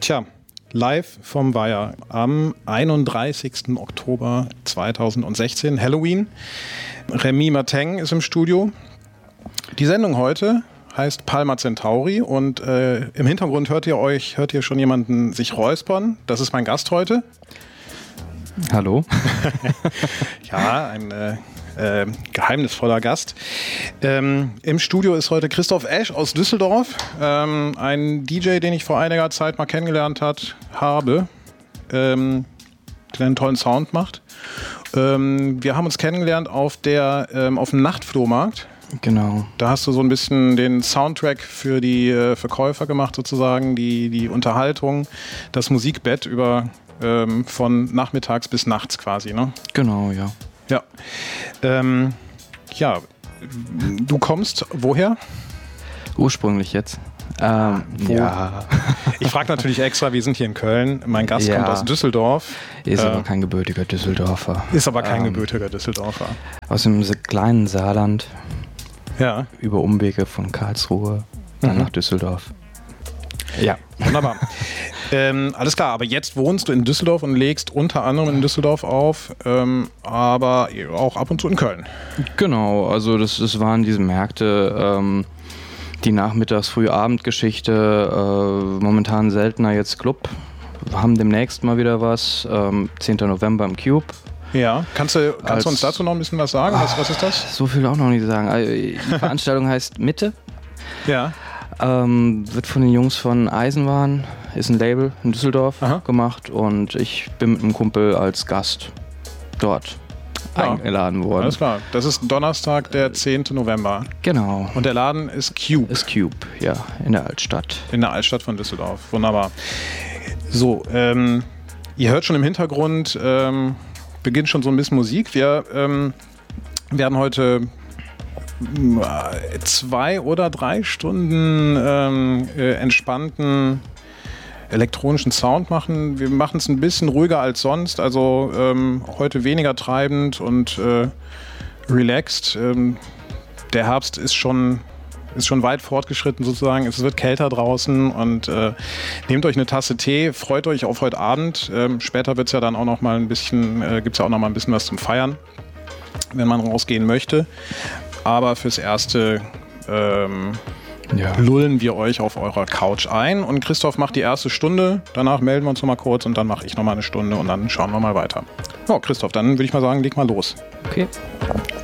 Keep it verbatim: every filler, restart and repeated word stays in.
Tja, live vom Weiher am einunddreißigsten Oktober zweitausendsechzehn, Halloween. Remy Martin ist im Studio. Die Sendung heute heißt Palma Centauri und äh, im Hintergrund hört ihr euch, hört ihr schon jemanden sich räuspern. Das ist mein Gast heute. Hallo. Ja, ein äh, äh, geheimnisvoller Gast. Ähm, Im Studio ist heute Christoph Esch aus Düsseldorf, ähm, ein D J, den ich vor einiger Zeit mal kennengelernt hat, habe, ähm, der einen tollen Sound macht. Ähm, wir haben uns kennengelernt auf, der, ähm, auf dem Nachtflohmarkt. Genau. Da hast du so ein bisschen den Soundtrack für die äh, Verkäufer gemacht, sozusagen, die, die Unterhaltung, das Musikbett über ähm, von nachmittags bis nachts quasi, ne? Genau, ja. Ja. Ähm, ja, du kommst woher? Ursprünglich jetzt. Ähm, Wo? Ja. Ich frage natürlich extra, wir sind hier in Köln. Mein Gast Ja. kommt aus Düsseldorf. Ist äh, aber kein gebürtiger Düsseldorfer. Ist aber kein ähm, gebürtiger Düsseldorfer. Aus dem kleinen Saarland, Ja. über Umwege von Karlsruhe, dann Mhm. nach Düsseldorf. Ja. Wunderbar. ähm, alles klar, aber jetzt wohnst du in Düsseldorf und legst unter anderem in Düsseldorf auf, ähm, aber auch ab und zu in Köln. Genau, also das, das waren diese Märkte, ähm, die Nachmittags-Früh-Abend-Geschichte, äh, momentan seltener jetzt Club. Wir haben demnächst mal wieder was, ähm, zehnten November im Cube. Ja, kannst du, kannst Als- du uns dazu noch ein bisschen was sagen? Was, was ist das? So viel auch noch nicht sagen. Also, die Veranstaltung heißt Mitte. Ja. Ähm, wird von den Jungs von Eisenwahn, ist ein Label in Düsseldorf, Aha. gemacht und ich bin mit einem Kumpel als Gast dort Ja. eingeladen worden. Alles klar. Das ist Donnerstag, der zehnten November. Genau. Und der Laden ist Cube Ist Cube, ja, in der Altstadt. in der Altstadt von Düsseldorf. Wunderbar. So, ähm, ihr hört schon im Hintergrund, ähm, beginnt schon so ein bisschen Musik. Wir ähm, werden heute äh, zwei oder drei Stunden ähm, äh, entspannten elektronischen Sound machen. Wir machen es ein bisschen ruhiger als sonst, also ähm, heute weniger treibend und äh, relaxed. Ähm, der Herbst ist schon, ist schon weit fortgeschritten sozusagen. Es wird kälter draußen und äh, nehmt euch eine Tasse Tee, freut euch auf heute Abend. Ähm, später wird es ja dann auch noch mal ein bisschen, äh, gibt es ja auch noch mal ein bisschen was zum Feiern, wenn man rausgehen möchte. Aber fürs Erste ähm, Ja. lullen wir euch auf eurer Couch ein und Christoph macht die erste Stunde, danach melden wir uns noch mal kurz und dann mache ich noch mal eine Stunde und dann schauen wir mal weiter. Ja, Christoph, dann würde ich mal sagen, leg mal los. Okay.